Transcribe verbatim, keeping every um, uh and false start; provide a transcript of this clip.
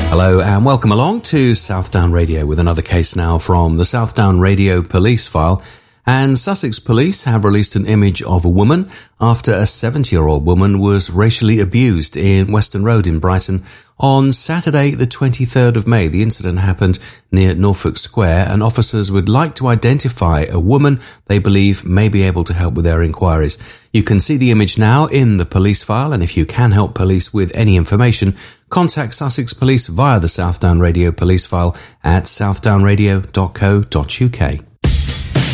Hello and welcome along to Southdown Radio with another case now from the Southdown Radio Police File. And Sussex Police have released an image of a woman after a seventy-year-old woman was racially abused in Weston Road in Brighton on Saturday the twenty-third of May. The incident happened near Norfolk Square, and officers would like to identify a woman they believe may be able to help with their inquiries. You can see the image now in the police file, and if you can help police with any information, contact Sussex Police via the Southdown Radio Police File at southdown radio dot co dot uk.